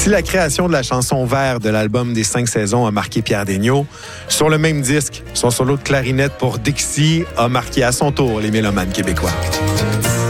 Si la création de la chanson Vert de l'album des 5 saisons a marqué Pierre Daigneault, sur le même disque, son solo de clarinette pour Dixie a marqué à son tour les mélomanes québécois.